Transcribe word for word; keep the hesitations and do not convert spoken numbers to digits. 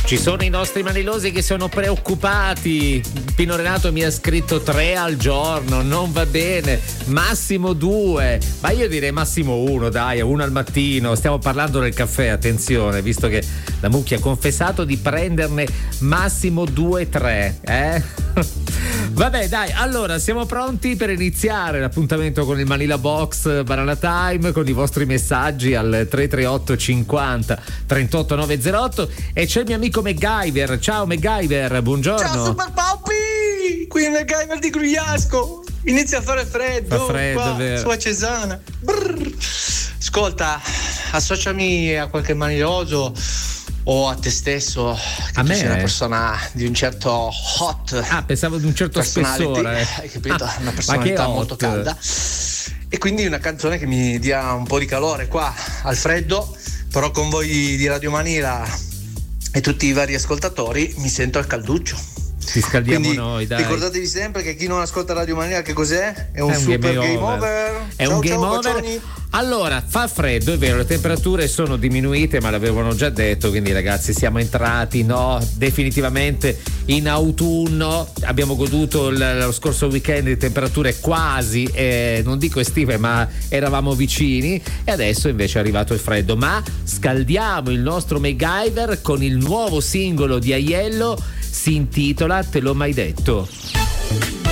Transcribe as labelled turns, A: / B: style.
A: Ci sono i nostri manilosi che sono preoccupati. Pino Renato mi ha scritto tre al giorno, non va bene, massimo due, ma io direi massimo uno, dai, uno al mattino. Stiamo parlando del caffè, attenzione, visto che la Mucchia ha confessato di prenderne massimo due tre, eh? Vabbè, dai, allora siamo pronti per iniziare l'appuntamento con il Manila Box Banana Time, con i vostri messaggi al tre tre otto cinquanta trentotto novecentotto, e c'è il mio amico MacGyver. Ciao MacGyver, buongiorno.
B: Ciao Super Papi, qui il MacGyver di Grugliasco. Inizia a fare freddo,
A: Fa freddo,
B: qua,
A: vero.
B: su a Cesana. Brrr. Ascolta, associami a qualche maniloso o a te stesso, che
A: A
B: tu
A: me?
B: sei una persona di un certo hot.
A: Ah, pensavo di un certo
B: personality,
A: spessore.
B: hai capito?
A: Ah,
B: Una
A: ma
B: personalità
A: che
B: molto
A: hot.
B: calda. E quindi una canzone che mi dia un po' di calore qua al freddo, però con voi di Radio Manila e tutti i vari ascoltatori mi sento al calduccio.
A: Ci scaldiamo
B: Quindi
A: noi, dai.
B: ricordatevi sempre che chi non ascolta Radio Manila che cos'è? È un,
A: È un
B: super
A: game
B: game
A: over.
B: over.
A: È
B: Ciao,
A: un game
B: ciao,
A: over.
B: bacioni.
A: Allora, fa freddo, è vero, le temperature sono diminuite, ma l'avevano già detto, quindi ragazzi siamo entrati, no, definitivamente in autunno. Abbiamo goduto il, lo scorso weekend di temperature quasi, eh, non dico estive, ma eravamo vicini, e adesso invece è arrivato il freddo. Ma scaldiamo il nostro MacGyver con il nuovo singolo di Aiello, si intitola Te l'ho mai detto.